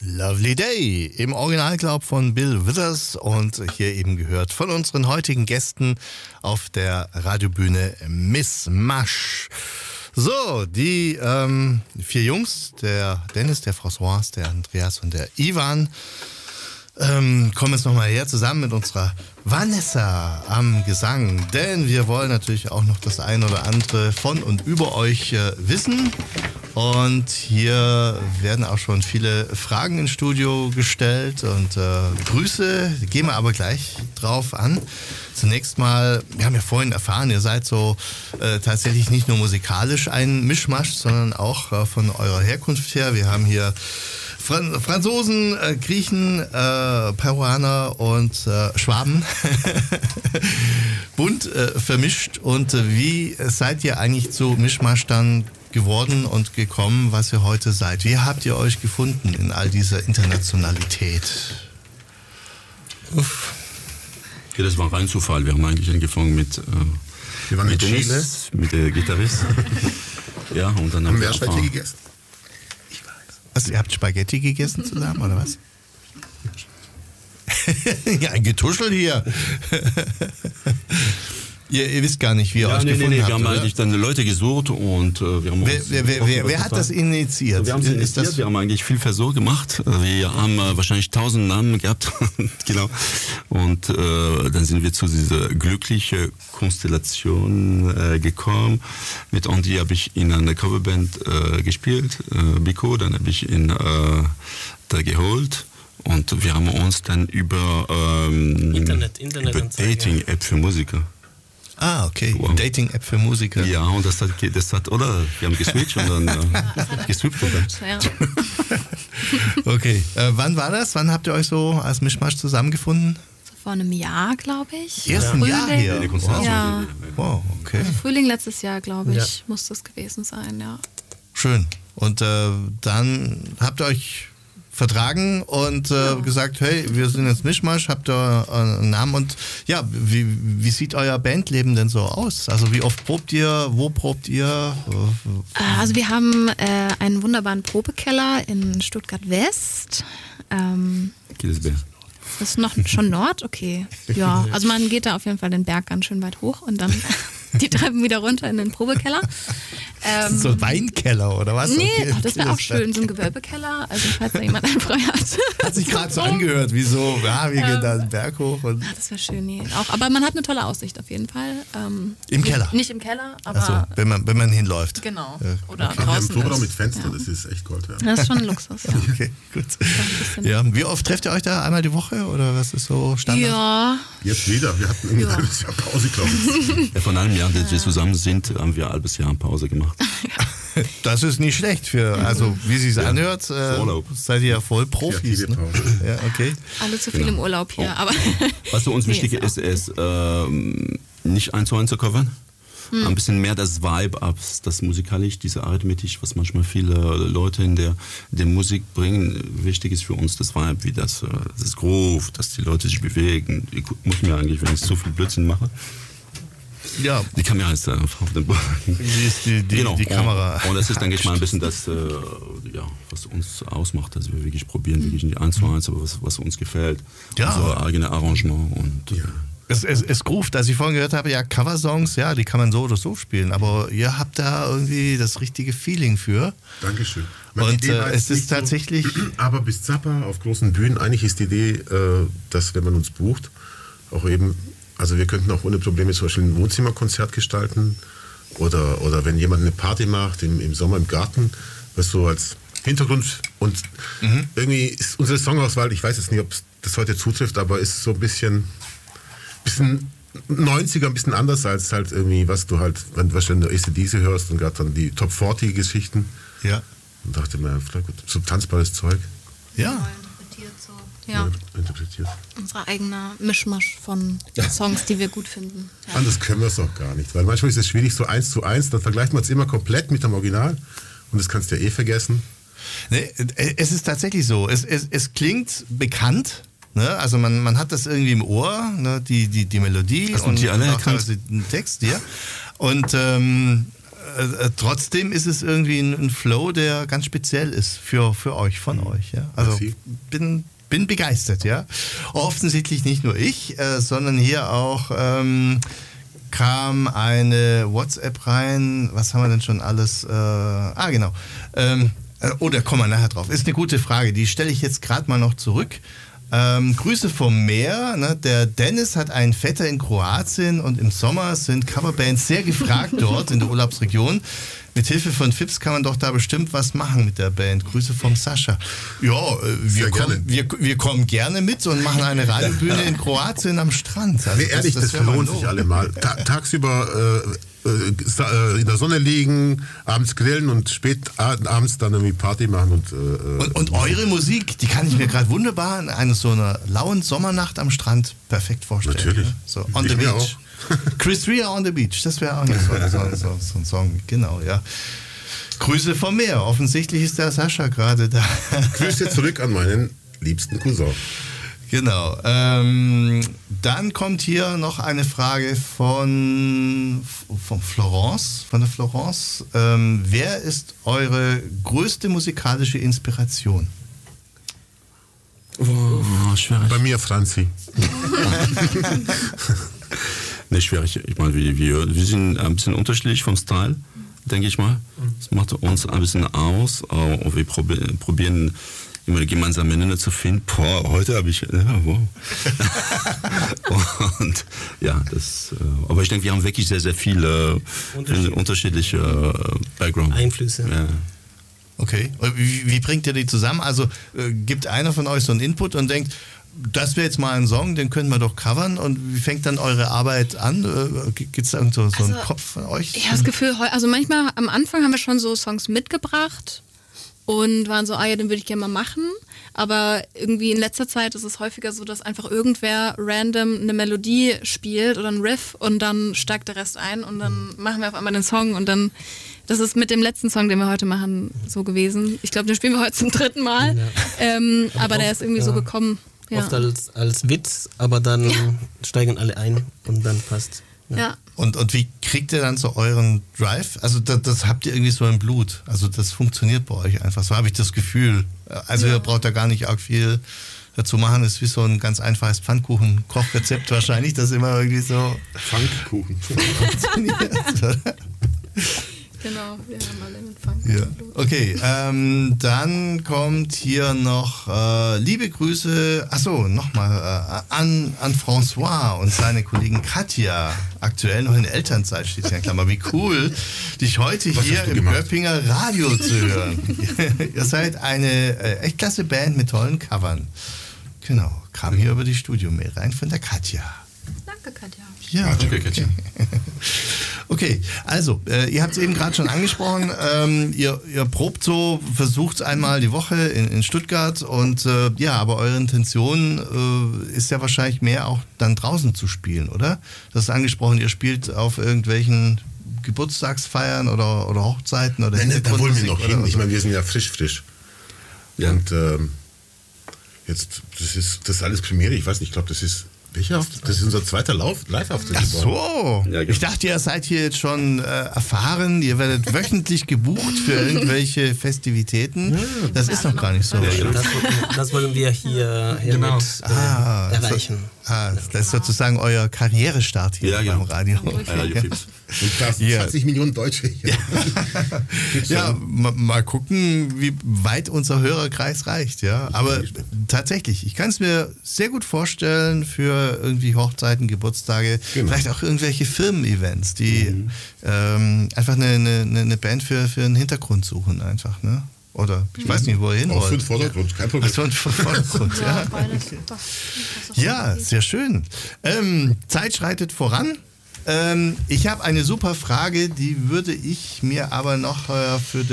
Lovely Day im Originalglaub von Bill Withers und hier eben gehört von unseren heutigen Gästen auf der Radiobühne Miss Masch. So, die 4 Jungs, der Dennis, der François, der Andreas und der Ivan, kommen jetzt nochmal her zusammen mit unserer Vanessa am Gesang, denn wir wollen natürlich auch noch das ein oder andere von und über euch wissen. Und hier werden auch schon viele Fragen ins Studio gestellt und Grüße, gehen wir aber gleich drauf an. Zunächst mal, wir haben ja vorhin erfahren, ihr seid so tatsächlich nicht nur musikalisch ein Mischmasch, sondern auch von eurer Herkunft her. Wir haben hier Franzosen, Griechen, Peruaner und Schwaben bunt vermischt. Und wie seid ihr eigentlich zu Mischmasch dann geworden und gekommen, was ihr heute seid? Wie habt ihr euch gefunden in all dieser Internationalität? Uff. Ja, das war rein Zufall. Wir haben eigentlich angefangen mit Dennis, mit der Gitarrist. Ja, und dann haben wir Spaghetti gegessen. Was, ihr habt Spaghetti gegessen zusammen, oder was? Ja, ein Getuschel hier. Ihr wisst gar nicht, wie ihr euch gefunden habt, wir haben oder? eigentlich dann Leute gesucht und wir haben Wer hat das initiiert? Wir haben wir haben eigentlich viel Versuch gemacht. Wir haben wahrscheinlich 1000 Namen gehabt. Genau. Und dann sind wir zu dieser glücklichen Konstellation gekommen. Mit Andy habe ich in einer Coverband gespielt, Biko, dann habe ich ihn da geholt. Und wir haben uns dann über Dating-App für Musiker. Ah, okay. Wow. Dating-App für Musiker. Ja, und das hat, oder? Wir haben geswitcht und dann geswippt. Ja. Okay. Wann war das? Wann habt ihr euch so als Mischmasch zusammengefunden? So vor einem Jahr, glaube ich. Erst ein Jahr her? Wow. Ja. Wow, okay. Also Frühling letztes Jahr, glaube ich, muss das gewesen sein, ja. Schön. Und dann habt ihr euch vertragen und gesagt, hey, wir sind jetzt Mischmasch, habt ihr einen Namen und ja, wie sieht euer Bandleben denn so aus? Also wie oft probt ihr, wo probt ihr? Also wir haben einen wunderbaren Probekeller in Stuttgart West. Das ist noch schon Nord? Okay. Ja, also man geht da auf jeden Fall den Berg ganz schön weit hoch und dann die Treppen wieder runter in den Probekeller. So ein Weinkeller oder was? Nee, okay, das wäre auch schön, so ein Gewölbekeller. Also falls da jemand einen frei hat. Hat sich gerade so angehört, wieso? Ja, wir gehen da den Berg hoch. Und das wäre schön, nee. Auch, aber man hat eine tolle Aussicht auf jeden Fall. Im Keller? Nicht im Keller, aber... Also, wenn man hinläuft. Genau. okay. Oder Wir haben draußen Probe ist. mit Fenster, das ist echt Gold wert. Das ist schon ein Luxus, ja. Okay, gut. Ja, wie oft trefft ihr euch da? Einmal die Woche oder was ist so Standard? Ja. Jetzt wieder, wir hatten ein halbes Jahr Pause, glaube ich. Ja, von einem Jahr, dass wir zusammen sind, haben wir ein halbes Jahr Pause gemacht. Das ist nicht schlecht für, also wie sie es anhört, seid ihr ja voll Profis. Ne? Ja, okay. Alle zu viel im Urlaub hier, aber... Was für uns wichtig ist nicht 1:1 zu covern. Ein bisschen mehr das Vibe ab, das musikalisch, diese arithmetisch, was manchmal viele Leute in der Musik bringen. Wichtig ist für uns das Vibe, wie das Groove, dass die Leute sich bewegen. Ich muss mir eigentlich, wenn ich zu viel Blödsinn mache. Ja. Die Kamera ist da auf dem Boden. Die Kamera. Und das ist, denke ich mal, ein bisschen das, was uns ausmacht, dass wir wirklich probieren, wirklich nicht 1:1, aber was uns gefällt. Ja. Unser eigenes Arrangement und... Es groovt, als ich vorhin gehört habe, ja, Coversongs, ja, die kann man so oder so spielen, aber ihr habt da irgendwie das richtige Feeling für. Dankeschön. Und es ist tatsächlich... Aber bis Zappa auf großen Bühnen, eigentlich ist die Idee, dass wenn man uns bucht, auch eben, also wir könnten auch ohne Probleme zum Beispiel ein Wohnzimmerkonzert gestalten oder wenn jemand eine Party macht im Sommer im Garten, was so als Hintergrund und irgendwie ist unsere Songauswahl, ich weiß jetzt nicht, ob das heute zutrifft, aber ist so ein bisschen 90er, ein bisschen anders als halt irgendwie, was du halt, wenn du AC/DC hörst und gerade dann die Top 40 Geschichten. Ja. Und dachte mir, vielleicht so tanzbares Zeug. Ja. Interpretiert so. Ja. Interpretiert. Unser eigener Mischmasch von Songs, die wir gut finden. Ja. Anders können wir es auch gar nicht, weil manchmal ist es schwierig, so 1:1, dann vergleicht man es immer komplett mit dem Original und das kannst du ja vergessen. Nee, es ist tatsächlich so. Es klingt bekannt. Ne? Also man hat das irgendwie im Ohr, ne? die Melodie und die alle auch den Text, ja. Und trotzdem ist es irgendwie ein Flow, der ganz speziell ist für euch, von euch. Ja? Also bin begeistert, ja. Offensichtlich nicht nur ich, sondern hier auch kam eine WhatsApp rein. Was haben wir denn schon alles? Genau. Da kommen wir nachher drauf. Ist eine gute Frage. Die stelle ich jetzt gerade mal noch zurück. Grüße vom Meer. Ne? Der Dennis hat einen Vetter in Kroatien und im Sommer sind Coverbands sehr gefragt dort in der Urlaubsregion. Mit Hilfe von Fips kann man doch da bestimmt was machen mit der Band. Grüße vom Sascha. Ja, wir kommen gerne mit und machen eine Radiobühne in Kroatien am Strand. Also ehrlich, das lohnt sich allemal. Tagsüber in der Sonne liegen, abends grillen und spät abends dann irgendwie Party machen. Und eure Musik, die kann ich mir gerade wunderbar in so einer lauen Sommernacht am Strand perfekt vorstellen. Natürlich. Ne? So, on the beach. Chris Rea on the Beach, das wäre auch nicht so ein Song. Genau, ja. Grüße vom Meer. Offensichtlich ist der Sascha gerade da. Grüße zurück an meinen liebsten Cousin. Genau. Dann kommt hier noch eine Frage von Florence. Von der Florence. Wer ist eure größte musikalische Inspiration? Schwierig. Bei mir Franzi. Nicht schwierig. Ich meine, wir sind ein bisschen unterschiedlich vom Style, denke ich mal. Das macht uns ein bisschen aus. Und wir probieren immer eine gemeinsame Nenner zu finden. Boah, heute habe ich... Ja, wow. Und ja, aber ich denke, wir haben wirklich sehr, sehr viele unterschiedliche Background. Einflüsse. Ja. Okay. Wie bringt ihr die zusammen? Also gibt einer von euch so einen Input und denkt, das wäre jetzt mal ein Song, den können wir doch covern. Und wie fängt dann eure Arbeit an? Gibt es da so einen Kopf von euch? Ich habe das Gefühl, also manchmal am Anfang haben wir schon so Songs mitgebracht und waren so, den würde ich gerne mal machen. Aber irgendwie in letzter Zeit ist es häufiger so, dass einfach irgendwer random eine Melodie spielt oder ein Riff und dann steigt der Rest ein und dann machen wir auf einmal den Song und dann, das ist mit dem letzten Song, den wir heute machen, so gewesen. Ich glaube, den spielen wir heute zum 3. Mal, aber der ist irgendwie so gekommen. Ja. Oft als Witz, aber dann steigen alle ein und dann passt. Ja. Und wie kriegt ihr dann so euren Drive? Also das habt ihr irgendwie so im Blut. Also das funktioniert bei euch einfach. So habe ich das Gefühl. Also ihr braucht da gar nicht arg viel dazu machen. Das ist wie so ein ganz einfaches Pfannkuchen-Kochrezept wahrscheinlich, das immer irgendwie so Pfannkuchen funktioniert. Oder? Genau, wir haben alle einen Pfannkuchen. Ja. Okay, dann kommt hier noch liebe Grüße, nochmal an François und seine Kollegin Katja, aktuell noch in Elternzeit, steht hier in Klammer. Wie cool, dich heute hier im Göppinger Radio zu hören. Ihr seid eine echt klasse Band mit tollen Covern. Genau, kam hier über die Studio-Mail rein von der Katja. Danke, Katja. Ja, danke, Katja. Okay, also, ihr habt es eben gerade schon angesprochen, ihr probt so, versucht es einmal die Woche in Stuttgart und aber eure Intention ist ja wahrscheinlich mehr auch dann draußen zu spielen, oder? Das ist angesprochen, ihr spielt auf irgendwelchen Geburtstagsfeiern oder Hochzeiten oder da wollen wir noch hin. Ich meine, wir sind ja frisch. Ja. Und jetzt, das ist alles Premiere, ich weiß nicht, ich glaube, das ist... Welcher? Das ist unser zweiter Live-Auftritt. Ach so. Ja, genau. Ich dachte, ihr seid hier jetzt schon erfahren. Ihr werdet wöchentlich gebucht für irgendwelche Festivitäten. Das ist noch gar nicht so. Das wollen wir hier mit erreichen. Das ist sozusagen euer Karrierestart hier beim Radio. Und das 20 Millionen Deutsche hier. Ja, mal gucken, wie weit unser Hörerkreis reicht. Ja. Aber tatsächlich, ich kann es mir sehr gut vorstellen für irgendwie Hochzeiten, Geburtstage, vielleicht auch irgendwelche Firmen-Events, die einfach eine Band für einen Hintergrund suchen einfach, ne? Oder ich weiß nicht, wo ihr hin wollt. Auch für den Vordergrund, kein Problem. Für den Vordergrund, ja. Ja, sehr schön. Zeit schreitet voran. Ich habe eine super Frage, die würde ich mir aber noch für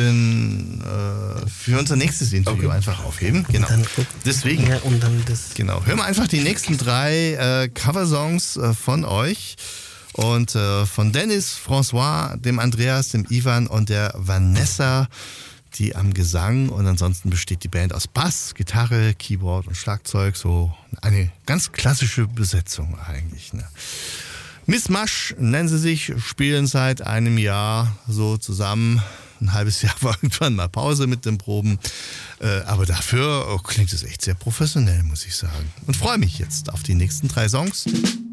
unser nächstes Interview einfach aufheben. Genau. Deswegen. Ja, und dann das. Genau. Hören wir einfach die nächsten 3 Coversongs von euch. Und von Dennis, François, dem Andreas, dem Ivan und der Vanessa, die am Gesang, und ansonsten besteht die Band aus Bass, Gitarre, Keyboard und Schlagzeug. So eine ganz klassische Besetzung eigentlich. Ne? Miss Masch nennen sie sich, spielen seit einem Jahr so zusammen. Ein halbes Jahr war irgendwann mal Pause mit den Proben. Aber dafür klingt es echt sehr professionell, muss ich sagen. Und freue mich jetzt auf die nächsten 3 Songs.